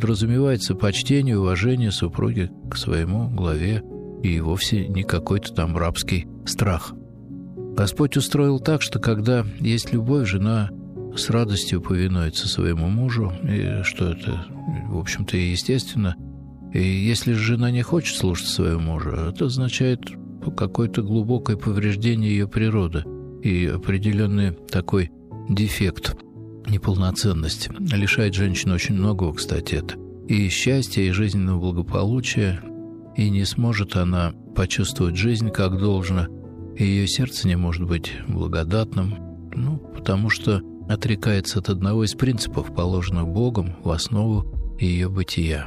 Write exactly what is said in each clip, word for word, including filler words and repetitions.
подразумевается почтение и уважение супруги к своему главе и вовсе не какой-то там рабский страх. Господь устроил так, что когда есть любовь, жена с радостью повинуется своему мужу, и что это, в общем-то, и естественно. И если же жена не хочет слушать своего мужа, это означает какое-то глубокое повреждение ее природы и определенный такой дефект, неполноценность. Лишает женщину очень многого, кстати, это. И счастья, и жизненного благополучия, и не сможет она почувствовать жизнь как должно, и ее сердце не может быть благодатным, ну, потому что отрекается от одного из принципов, положенных Богом в основу ее бытия.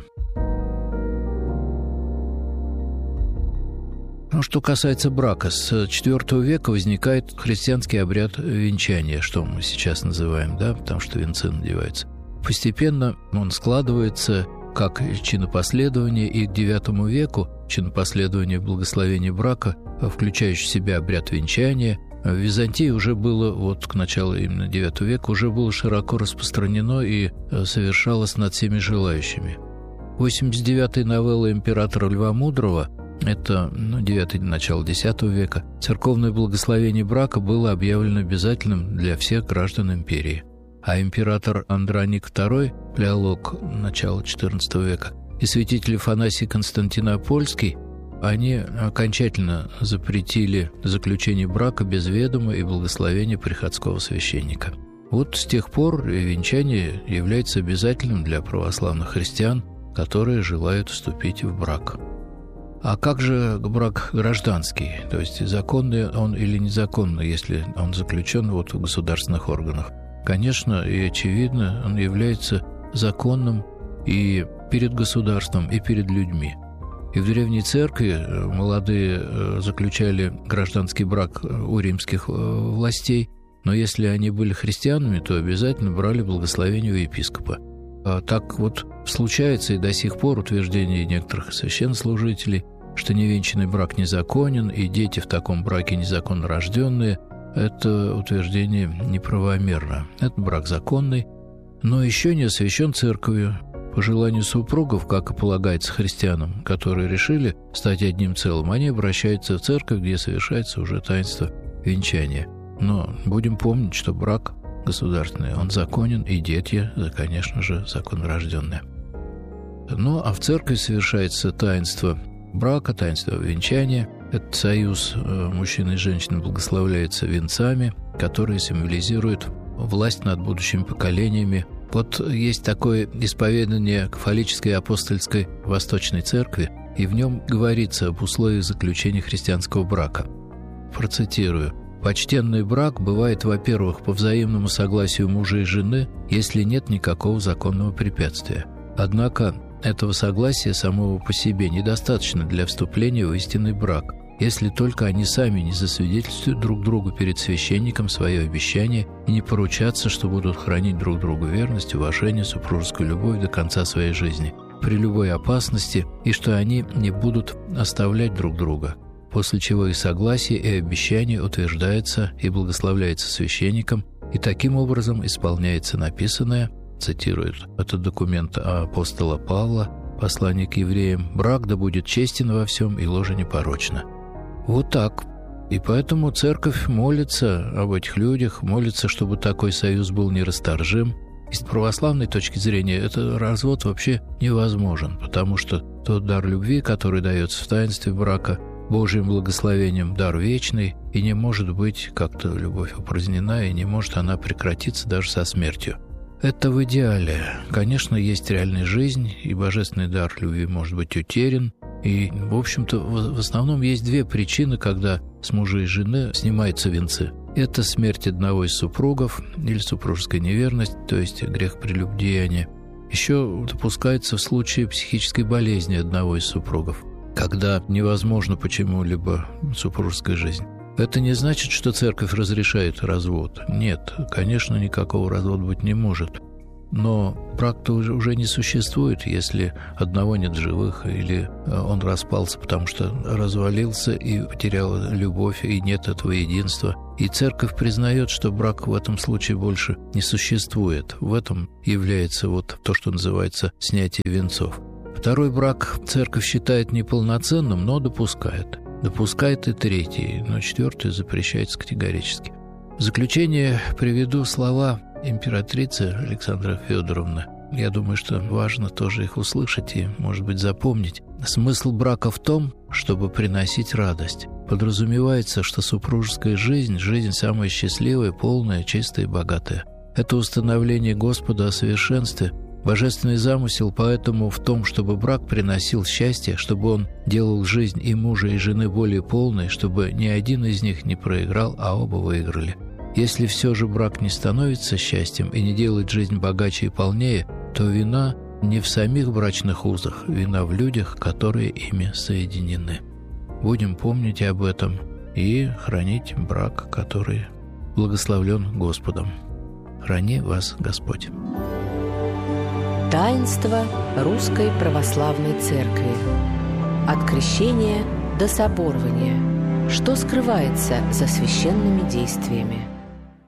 Ну, что касается брака, с четвёртого века возникает христианский обряд венчания, что мы сейчас называем, да, потому что венцы надеваются. Постепенно он складывается как чинопоследование, и к девятому веку чинопоследование благословения брака, включающее в себя обряд венчания, в Византии уже было, вот к началу именно девятого века, уже было широко распространено и совершалось над всеми желающими. восемьдесят девятая новелла императора Льва Мудрого, это ну, девятое начало десятого века, церковное благословение брака было объявлено обязательным для всех граждан империи. А император Андроник второй, палеолог начала четырнадцатого века, и святитель Афанасий Константинопольский, они окончательно запретили заключение брака без ведома и благословения приходского священника. Вот с тех пор венчание является обязательным для православных христиан, которые желают вступить в брак. А как же брак гражданский? То есть законный он или незаконный, если он заключен вот в государственных органах? Конечно, и очевидно, он является законным и перед государством, и перед людьми. И в Древней Церкви молодые заключали гражданский брак у римских властей, но если они были христианами, то обязательно брали благословение у епископа. А так вот случается и до сих пор утверждение некоторых священнослужителей, что невенчанный брак незаконен, и дети в таком браке незаконно рожденные. Это утверждение неправомерно. Это брак законный, но еще не освящен церковью. По желанию супругов, как и полагается христианам, которые решили стать одним целым, они обращаются в церковь, где совершается уже таинство венчания. Но будем помнить, что брак государственный, он законен, и дети, конечно же, законорожденные. Ну, а в церкви совершается таинство брака, таинство венчания. Этот союз мужчины и женщины благословляется венцами, которые символизируют власть над будущими поколениями. Вот есть такое исповедание кафолической и апостольской Восточной Церкви, и в нем говорится об условиях заключения христианского брака. Процитирую. «Почтенный брак бывает, во-первых, по взаимному согласию мужа и жены, если нет никакого законного препятствия. Однако этого согласия самого по себе недостаточно для вступления в истинный брак, если только они сами не засвидетельствуют друг другу перед священником свое обещание и не поручатся, что будут хранить друг другу верность, уважение, супружескую любовь до конца своей жизни, при любой опасности, и что они не будут оставлять друг друга, после чего их согласие и обещание утверждается и благословляется священником, и таким образом исполняется написанное, цитирует этот документ апостола Павла, послание к евреям, «Брак да будет честен во всем, и ложа непорочна». Вот так. И поэтому церковь молится об этих людях, молится, чтобы такой союз был нерасторжим. С православной точки зрения, этот развод вообще невозможен, потому что тот дар любви, который дается в таинстве брака, Божьим благословением дар вечный, и не может быть как-то любовь упразднена, и не может она прекратиться даже со смертью. Это в идеале. Конечно, есть реальная жизнь, и божественный дар любви может быть утерян. И, в общем-то, в основном есть две причины, когда с мужа и жены снимаются венцы. Это смерть одного из супругов или супружеская неверность, то есть грех прелюбодеяния. Еще допускается в случае психической болезни одного из супругов, когда невозможно почему-либо супружеская жизнь. Это не значит, что церковь разрешает развод. Нет, конечно, никакого развода быть не может. но брак-то уже, уже не существует, если одного нет в живых, или он распался, потому что развалился и потерял любовь, и нет этого единства. И церковь признает, что брак в этом случае больше не существует. В этом является вот то, что называется снятие венцов. Второй брак церковь считает неполноценным, но допускает. Допускает и третий, но четвертый запрещается категорически. В заключение приведу слова императрицы Александры Федоровны. Я думаю, что важно тоже их услышать и, может быть, запомнить. Смысл брака в том, чтобы приносить радость. Подразумевается, что супружеская жизнь – жизнь самая счастливая, полная, чистая и богатая. Это установление Господа о совершенстве. Божественный замысел поэтому в том, чтобы брак приносил счастье, чтобы он делал жизнь и мужа, и жены более полной, чтобы ни один из них не проиграл, а оба выиграли. Если все же брак не становится счастьем и не делает жизнь богаче и полнее, то вина не в самих брачных узах, вина в людях, которые ими соединены. Будем помнить об этом и хранить брак, который благословлен Господом. Храни вас Господь. Таинство Русской Православной Церкви. От крещения до соборования. Что скрывается за священными действиями?